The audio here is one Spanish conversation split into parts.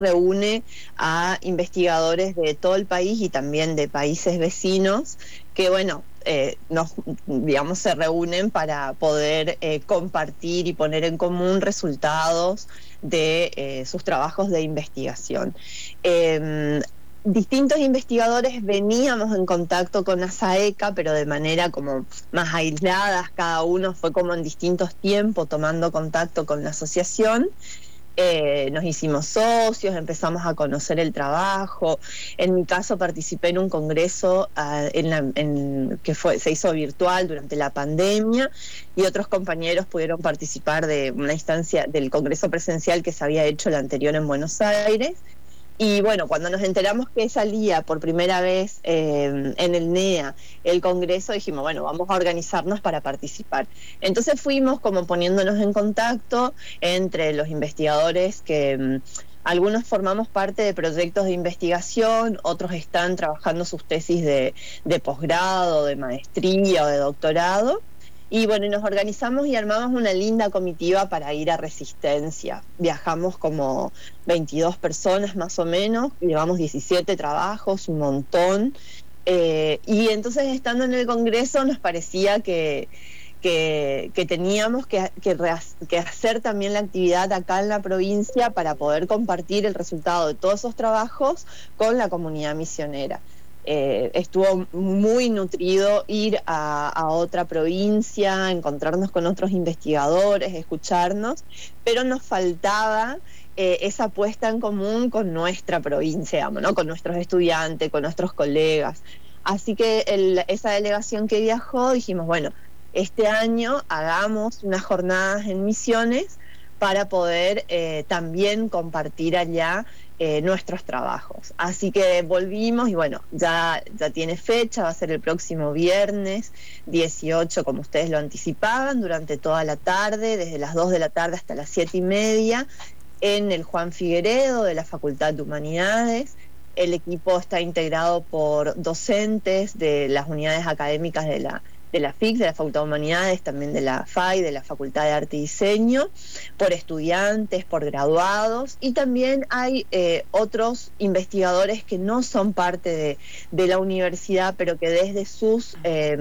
reúne a investigadores de todo el país y también de países vecinos que, bueno, digamos, se reúnen para poder compartir y poner en común resultados de sus trabajos de investigación. Distintos investigadores veníamos en contacto con ASAECA, pero de manera como más aisladas, cada uno fue como en distintos tiempos tomando contacto con la asociación. Nos hicimos socios, empezamos a conocer el trabajo. En mi caso participé en un congreso se hizo virtual durante la pandemia, y otros compañeros pudieron participar de una instancia del congreso presencial que se había hecho el anterior en Buenos Aires. Y bueno, cuando nos enteramos que salía por primera vez en el NEA el Congreso, dijimos, bueno, vamos a organizarnos para participar. Entonces fuimos como poniéndonos en contacto entre los investigadores que algunos formamos parte de proyectos de investigación, otros están trabajando sus tesis de posgrado, de maestría o de doctorado. Y bueno, nos organizamos y armamos una linda comitiva para ir a Resistencia. Viajamos como 22 personas más o menos, llevamos 17 trabajos, un montón. Y entonces, estando en el Congreso, nos parecía que teníamos que hacer también la actividad acá en la provincia para poder compartir el resultado de todos esos trabajos con la comunidad misionera. Estuvo muy nutrido ir a otra provincia, encontrarnos con otros investigadores, escucharnos, pero nos faltaba esa puesta en común con nuestra provincia, digamos, ¿no? Con nuestros estudiantes, con nuestros colegas. Así que esa delegación que viajó, dijimos, bueno, este año hagamos unas jornadas en Misiones para poder también compartir allá nuestros trabajos. Así que volvimos y bueno, ya tiene fecha, va a ser el próximo viernes 18, como ustedes lo anticipaban, durante toda la tarde, desde las 2 de la tarde hasta las 7:30, en el Juan Figueredo de la Facultad de Humanidades. El equipo está integrado por docentes de las unidades académicas de la FIC, de la Facultad de Humanidades, también de la FAI, de la Facultad de Arte y Diseño, por estudiantes, por graduados, y también hay otros investigadores que no son parte de la universidad, pero que desde sus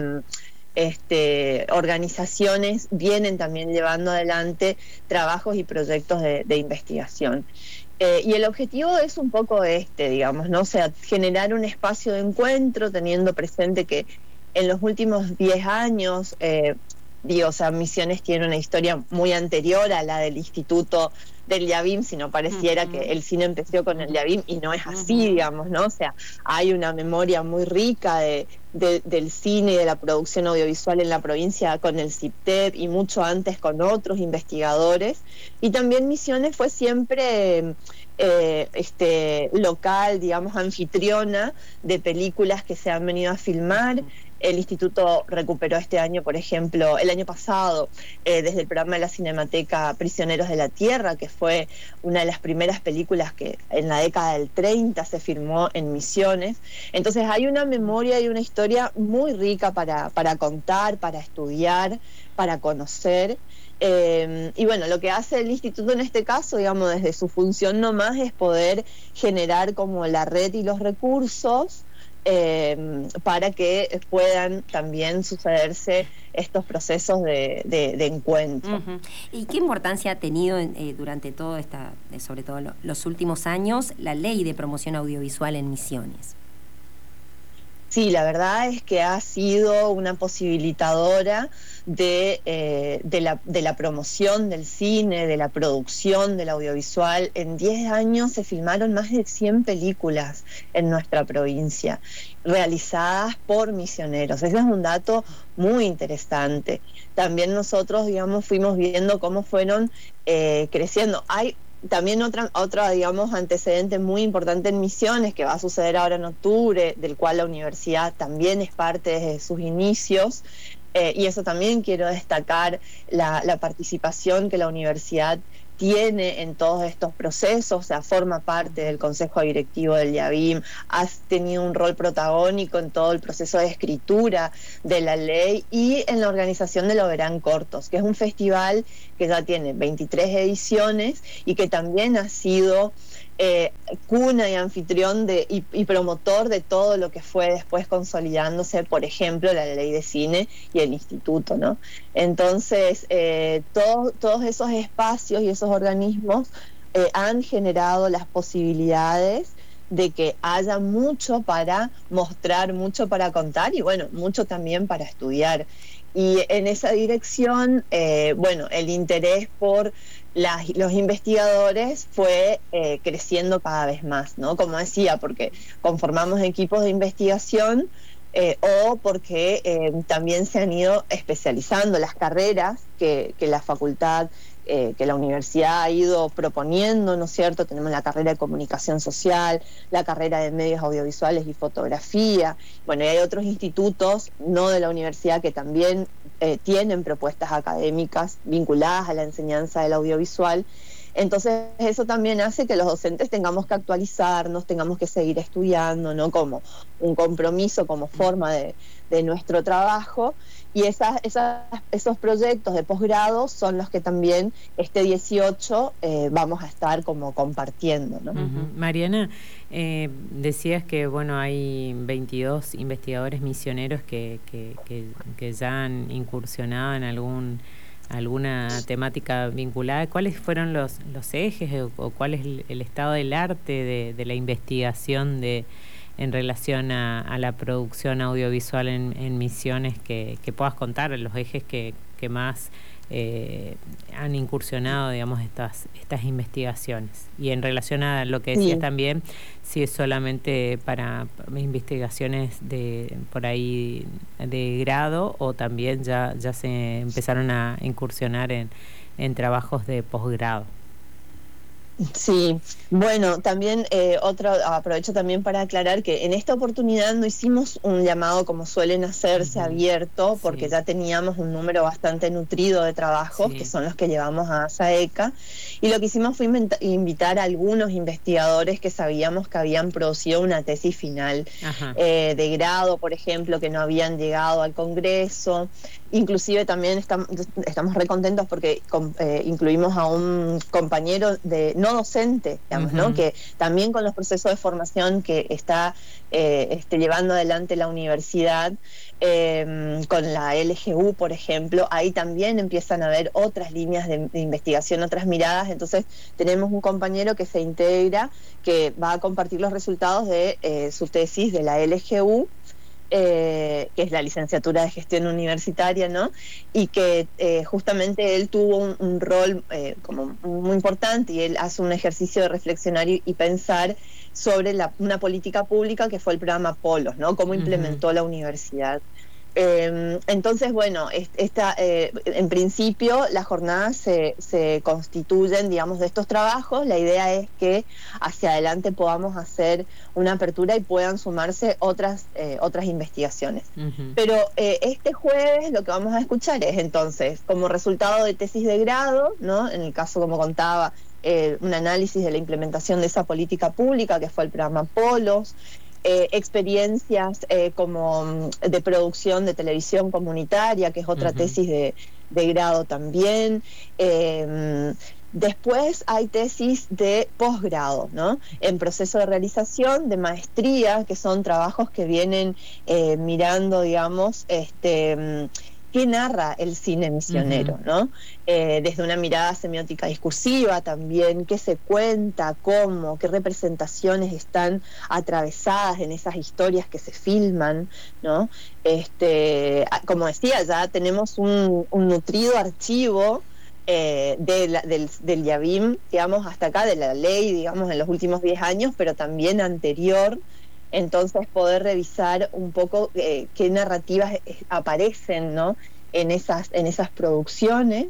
organizaciones vienen también llevando adelante trabajos y proyectos de investigación. Y el objetivo es un poco digamos, ¿no? O sea, generar un espacio de encuentro, teniendo presente que en los últimos 10 años, o sea, Misiones tiene una historia muy anterior a la del Instituto del Liabim, si no pareciera que el cine empezó con el Liabim, y no es así, digamos, ¿no? O sea, hay una memoria muy rica del cine y de la producción audiovisual en la provincia con el CIPTEP, y mucho antes con otros investigadores. Y también Misiones fue siempre local, digamos, anfitriona de películas que se han venido a filmar. El instituto recuperó este año, por ejemplo, el año pasado, desde el programa de la Cinemateca, Prisioneros de la Tierra, que fue una de las primeras películas que en la década del 30 se filmó en Misiones. Entonces hay una memoria y una historia muy rica para contar, para estudiar, para conocer. Y bueno, lo que hace el instituto en este caso, digamos, desde su función nomás, es poder generar como la red y los recursos para que puedan también sucederse estos procesos de encuentro. Uh-huh. ¿Y qué importancia ha tenido durante sobre todo los últimos años, la ley de promoción audiovisual en Misiones? Sí, la verdad es que ha sido una posibilitadora de la promoción del cine, de la producción del audiovisual. En 10 años se filmaron más de 100 películas en nuestra provincia, realizadas por misioneros. Ese es un dato muy interesante. También nosotros, digamos, fuimos viendo cómo fueron creciendo. Hay también otra, digamos, antecedente muy importante en Misiones, que va a suceder ahora en octubre, del cual la universidad también es parte desde sus inicios, y eso también quiero destacar, la participación que la universidad tiene en todos estos procesos. O sea, forma parte del Consejo Directivo del Liabim, ha tenido un rol protagónico en todo el proceso de escritura de la ley y en la organización de Lo Verán Cortos, que es un festival que ya tiene 23 ediciones y que también ha sido cuna y anfitrión y promotor de todo lo que fue después consolidándose, por ejemplo, la ley de cine y el instituto, ¿no? Entonces, todos esos espacios y esos organismos han generado las posibilidades de que haya mucho para mostrar, mucho para contar y bueno, mucho también para estudiar. Y en esa dirección, bueno, el interés por los investigadores fue creciendo cada vez más, ¿no? Como decía, porque conformamos equipos de investigación o porque también se han ido especializando las carreras que la facultad, que la universidad ha ido proponiendo, ¿no es cierto? Tenemos la carrera de comunicación social, la carrera de medios audiovisuales y fotografía. Bueno, y hay otros institutos, no de la universidad, que también tienen propuestas académicas vinculadas a la enseñanza del audiovisual. Entonces eso también hace que los docentes tengamos que actualizarnos, tengamos que seguir estudiando, ¿no? Como un compromiso, como forma de nuestro trabajo. Y esos proyectos de posgrado son los que también este 18 vamos a estar como compartiendo, ¿no? Mariana, decías que bueno, hay 22 investigadores misioneros que ya han incursionado en alguna temática vinculada. ¿Cuáles fueron los ejes o cuál es el estado del arte de la investigación en relación a la producción audiovisual en Misiones, que puedas contar los ejes que más han incursionado, digamos, estas investigaciones? Y en relación a lo que decías también, si es solamente para investigaciones por ahí de grado o también ya se empezaron a incursionar en trabajos de posgrado. Sí, bueno, también aprovecho también para aclarar que en esta oportunidad no hicimos un llamado como suelen hacerse abierto, porque ya teníamos un número bastante nutrido de trabajos, que son los que llevamos a SAECA, y lo que hicimos fue invitar a algunos investigadores que sabíamos que habían producido una tesis final de grado, por ejemplo, que no habían llegado al Congreso. Inclusive también estamos re contentos porque incluimos a un compañero no docente, digamos, ¿no? Que también con los procesos de formación que está llevando adelante la universidad, con la LGU, por ejemplo, ahí también empiezan a haber otras líneas de investigación, otras miradas. Entonces tenemos un compañero que se integra, que va a compartir los resultados de su tesis de la LGU, que es la licenciatura de gestión universitaria, ¿no? Y que justamente él tuvo un rol como muy importante, y él hace un ejercicio de reflexionar y pensar sobre una política pública que fue el programa Polos, ¿no? Cómo implementó la universidad. Entonces, bueno, en principio las jornadas se constituyen, digamos, de estos trabajos. La idea es que hacia adelante podamos hacer una apertura y puedan sumarse otras investigaciones. Pero este jueves lo que vamos a escuchar es entonces, como resultado de tesis de grado, ¿no? En el caso, como contaba, un análisis de la implementación de esa política pública que fue el programa Polos, experiencias como de producción de televisión comunitaria, que es otra tesis de grado también. Después hay tesis de posgrado, ¿no? En proceso de realización, de maestría, que son trabajos que vienen mirando, digamos, qué narra el cine misionero, ¿no? Desde una mirada semiótica discursiva también, qué se cuenta, cómo, qué representaciones están atravesadas en esas historias que se filman, ¿no? Como decía, ya tenemos un nutrido archivo del YAVIM, digamos, hasta acá, de la ley, digamos, en los últimos 10 años, pero también anterior. Entonces poder revisar un poco qué narrativas aparecen, ¿no? en esas producciones,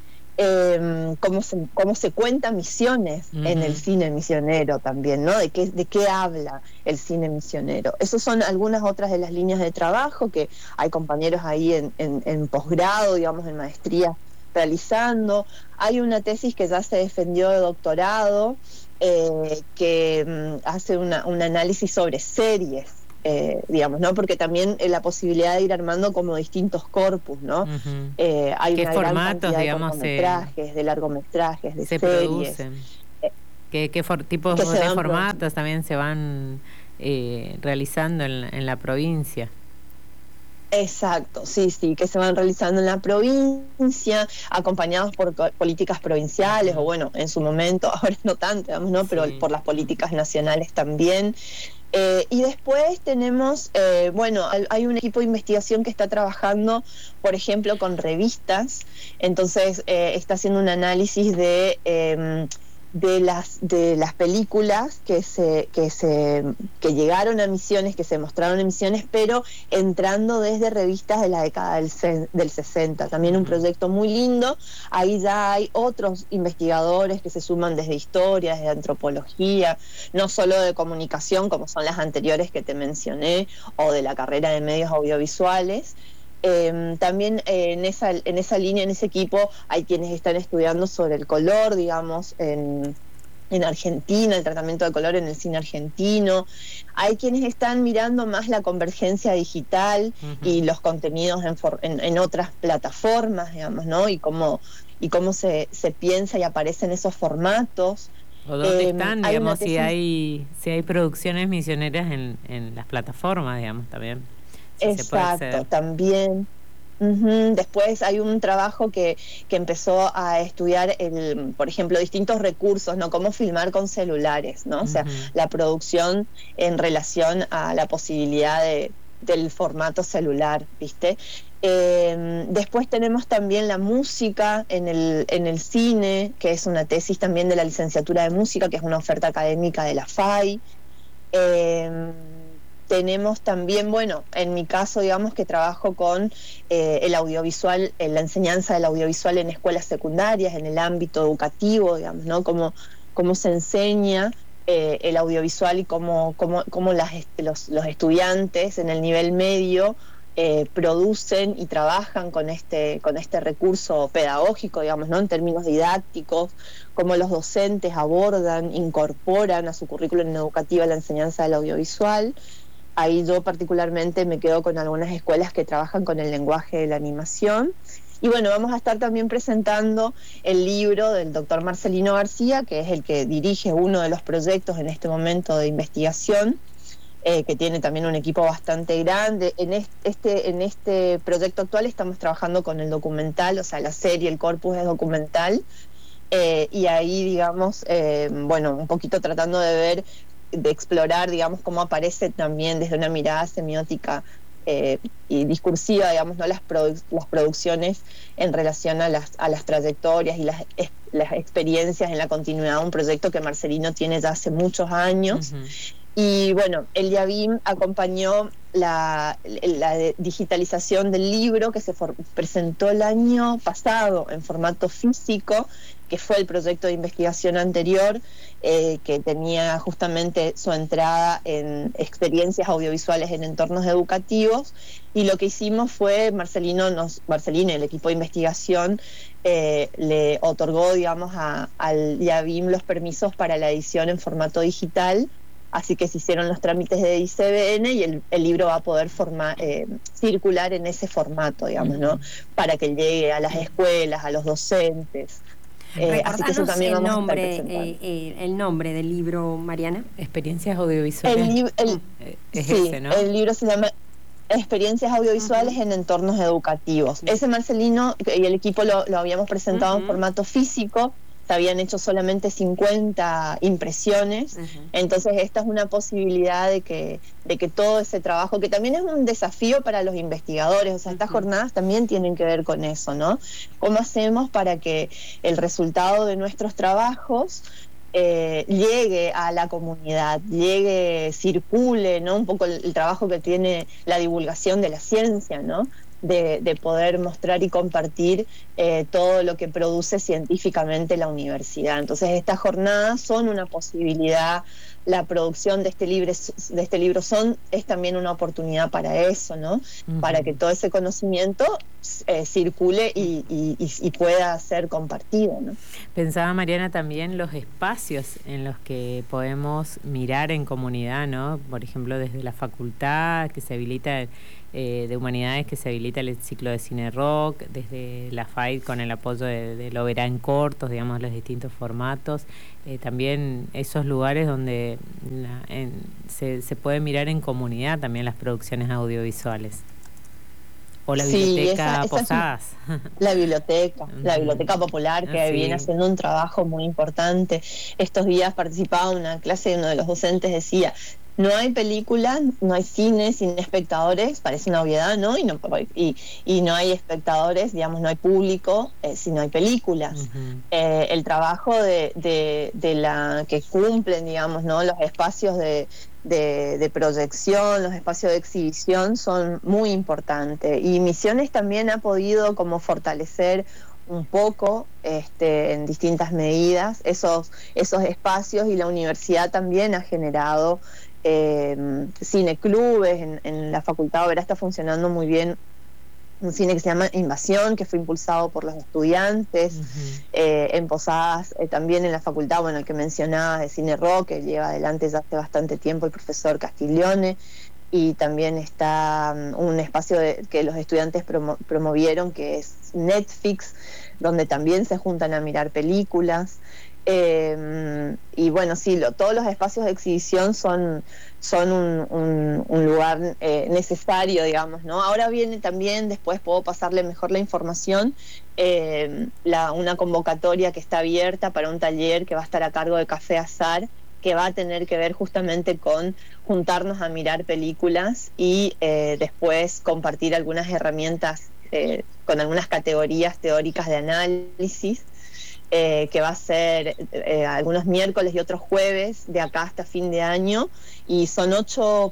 cómo se cuentan misiones en el cine misionero también, ¿no? De qué habla el cine misionero. Esas son algunas otras de las líneas de trabajo que hay compañeros ahí en posgrado, digamos, en maestría realizando. Hay una tesis que ya se defendió de doctorado, que hace un análisis sobre series, digamos, ¿no? Porque también la posibilidad de ir armando como distintos corpus, ¿no? Hay ¿qué una formatos, gran cantidad digamos, de cortometrajes, de largometrajes, de se series. producen? ¿Qué tipos que se de van formatos también se van realizando en la provincia? Exacto, sí, sí, que se van realizando en la provincia, acompañados por políticas provinciales, o Ujú. bueno, en su momento, ahora no tanto, digamos, ¿no? Pero Sí. por las políticas nacionales también. Y después tenemos, bueno, hay un equipo de investigación que está trabajando, por ejemplo, con revistas, entonces está haciendo un análisis de las películas que llegaron a Misiones, que se mostraron en Misiones, pero entrando desde revistas de la década del 60. También un Ujú. proyecto muy lindo. Ahí ya hay otros investigadores que se suman desde historia, desde antropología, no solo de comunicación, como son las anteriores que te mencioné, o de la carrera de medios audiovisuales. También en esa línea, en ese equipo, hay quienes están estudiando sobre el color, digamos, en Argentina, el tratamiento de color en el cine argentino. Hay quienes están mirando más la convergencia digital y Ujú. los contenidos en otras plataformas, digamos, ¿no? Y cómo se piensa y aparecen esos formatos. ¿O dónde están, Hay una digamos, tesis. si hay producciones misioneras en las plataformas, digamos, también? Si se puede Exacto, acceder. también. Ujú. Después hay un trabajo que empezó a estudiar, por ejemplo, distintos recursos, ¿no? Cómo filmar con celulares, ¿no? O sea, Ujú. la producción en relación a la posibilidad del formato celular, ¿viste? Después tenemos también la música en el cine, que es una tesis también de la licenciatura de música, que es una oferta académica de la FAI. Tenemos también, bueno, en mi caso, digamos que trabajo con el audiovisual, la enseñanza del audiovisual en escuelas secundarias, en el ámbito educativo, digamos, ¿no? Cómo se enseña el audiovisual y cómo los estudiantes en el nivel medio producen y trabajan con este recurso pedagógico, digamos, ¿no? En términos didácticos, cómo los docentes abordan, incorporan a su currículum educativo la enseñanza del audiovisual. Ahí yo particularmente me quedo con algunas escuelas que trabajan con el lenguaje de la animación. Y bueno, vamos a estar también presentando el libro del doctor Marcelino García, que es el que dirige uno de los proyectos en este momento de investigación, que tiene también un equipo bastante grande. En este proyecto actual estamos trabajando con el documental, o sea, la serie, el corpus es documental, y ahí, digamos, bueno, un poquito tratando de explorar, digamos, cómo aparece también desde una mirada semiótica y discursiva, digamos, ¿no? Las producciones en relación a las trayectorias y las experiencias en la continuidad de un proyecto que Marcelino tiene ya hace muchos años. Ujú. Y bueno, el IABIM acompañó la digitalización del libro que se presentó el año pasado en formato físico, que fue el proyecto de investigación anterior, que tenía justamente su entrada en experiencias audiovisuales en entornos educativos. Y lo que hicimos fue, Marcelino, el equipo de investigación, le otorgó, digamos, al IABIM los permisos para la edición en formato digital. Así que se hicieron los trámites de ICBN y el libro va a poder circular en ese formato, digamos, ¿no? Ujú. Para que llegue a las escuelas, a los docentes. Así que eso Recordanos también vamos a estar presentando. el nombre del libro, Mariana. Experiencias El, audiovisuales. lib- el, Es sí, ese, ¿no? el libro se llama Experiencias audiovisuales Ujú. en entornos educativos. Bien. Ese Marcelino y el equipo lo habíamos presentado en Ujú. formato físico, se habían hecho solamente 50 impresiones, Ujú. entonces esta es una posibilidad de que todo ese trabajo, que también es un desafío para los investigadores, o sea, estas Ujú. jornadas también tienen que ver con eso, ¿no? ¿Cómo hacemos para que el resultado de nuestros trabajos llegue a la comunidad, circule, ¿no? Un poco el trabajo que tiene la divulgación de la ciencia, ¿no? De poder mostrar y compartir todo lo que produce científicamente la universidad. Entonces, estas jornadas son una posibilidad. La producción de este libro es también una oportunidad para eso, ¿no? Para que Ujú. todo ese conocimiento circule y pueda ser compartido, ¿no? Pensaba, Mariana, también los espacios en los que podemos mirar en comunidad, ¿no? Por ejemplo, desde la facultad que se habilita de Humanidades, que se habilita el ciclo de cine rock, desde la FAID con el apoyo de Lo Verá en cortos, digamos, los distintos formatos, también esos lugares donde se puede mirar en comunidad también las producciones audiovisuales. O la biblioteca Posadas. La biblioteca popular, que viene haciendo un trabajo muy importante. Estos días participaba en una clase y uno de los docentes decía: no hay películas, no hay cine sin espectadores, parece una obviedad, ¿no? Y no hay espectadores, digamos, no hay público si no hay películas. El trabajo de la que cumplen, digamos, ¿no? Los espacios de proyección, los espacios de exhibición son muy importantes, y Misiones también ha podido como fortalecer un poco en distintas medidas esos espacios, y la universidad también ha generado cineclubes. En la facultad ahora está funcionando muy bien un cine que se llama Invasión, que fue impulsado por los estudiantes. En Posadas, también en la facultad, bueno, el que mencionabas de cine rock, que lleva adelante ya hace bastante tiempo el profesor Castiglione, y también está un espacio que los estudiantes promovieron, que es Netflix, donde también se juntan a mirar películas. Y bueno, sí, todos los espacios de exhibición son un lugar necesario, digamos, ¿no? Ahora viene también, después puedo pasarle mejor la información, una convocatoria que está abierta para un taller que va a estar a cargo de Café Azar, que va a tener que ver justamente con juntarnos a mirar películas y después compartir algunas herramientas con algunas categorías teóricas de análisis, que va a ser algunos miércoles y otros jueves de acá hasta fin de año, y son 8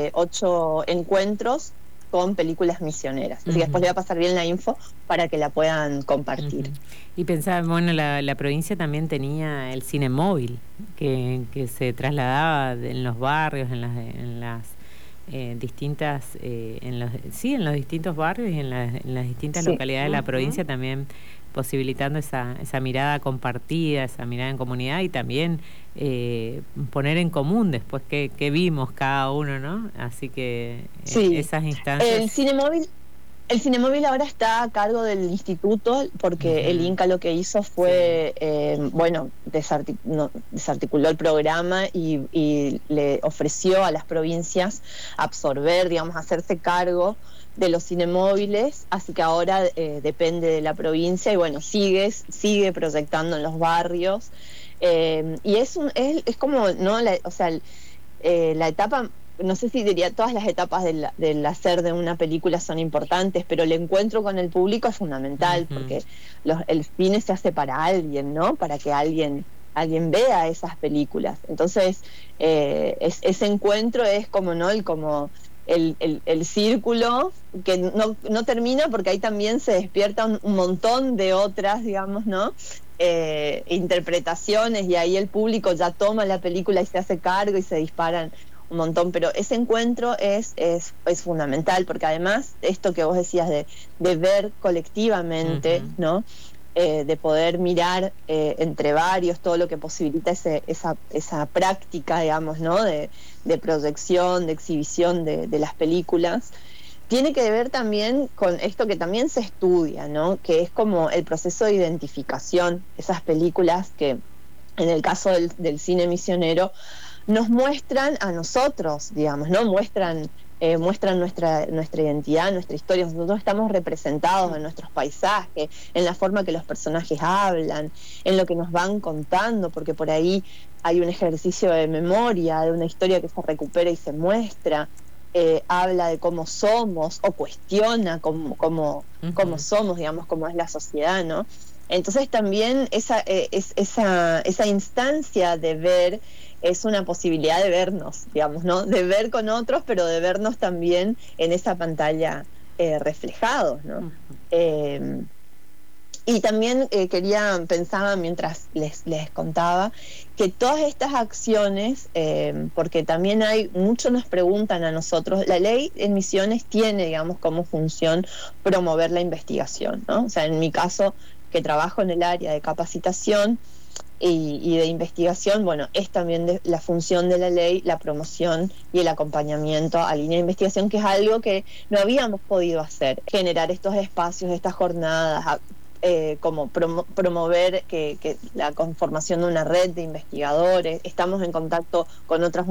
encuentros con películas misioneras. Así que después le voy a pasar bien la info para que la puedan compartir. Y pensaba, bueno, la provincia también tenía el cine móvil, que se trasladaba en los barrios, en las distintas, en los distintos barrios y en las distintas localidades de la provincia, también posibilitando esa mirada compartida, esa mirada en comunidad, y también poner en común después qué vimos cada uno, ¿no? Así que esas instancias. El cine móvil ahora está a cargo del instituto, porque el INCA lo que hizo fue, desarticuló el programa y le ofreció a las provincias absorber, digamos, hacerse cargo de los cinemóviles, así que ahora depende de la provincia, y bueno, sigue proyectando en los barrios, y es como, ¿no? La etapa, no sé si diría todas las etapas del hacer de una película son importantes, pero el encuentro con el público es fundamental, porque el cine se hace para alguien, ¿no? Para que alguien vea esas películas. Entonces, ese encuentro es como, ¿no? El círculo que no termina, porque ahí también se despierta un montón de otras, digamos, ¿no? Interpretaciones, y ahí el público ya toma la película y se hace cargo y se disparan un montón, pero ese encuentro es fundamental, porque además esto que vos decías de ver colectivamente, ¿no? De poder mirar entre varios, todo lo que posibilita esa práctica, digamos, ¿no? De proyección, de exhibición de las películas, tiene que ver también con esto que también se estudia, ¿no? Que es como el proceso de identificación, esas películas que en el caso del cine misionero nos muestran a nosotros, digamos, ¿no? Muestran nuestra identidad, nuestra historia. Nosotros estamos representados en nuestros paisajes, en la forma que los personajes hablan, en lo que nos van contando, porque por ahí hay un ejercicio de memoria, de una historia que se recupera y se muestra. Habla de cómo somos, o cuestiona cómo somos, digamos, cómo es la sociedad, ¿no? Entonces también esa instancia de ver es una posibilidad de vernos, digamos, ¿no? De ver con otros, pero de vernos también en esa pantalla reflejados, ¿no? Y también pensaba mientras les contaba, que todas estas acciones, porque también muchos nos preguntan a nosotros, la ley en Misiones tiene, digamos, como función promover la investigación, ¿no? O sea, en mi caso, que trabajo en el área de capacitación y de investigación, bueno, es también la función de la ley, la promoción y el acompañamiento a línea de investigación, que es algo que no habíamos podido hacer, generar estos espacios, estas jornadas, como promover que la conformación de una red de investigadores. Estamos en contacto con otras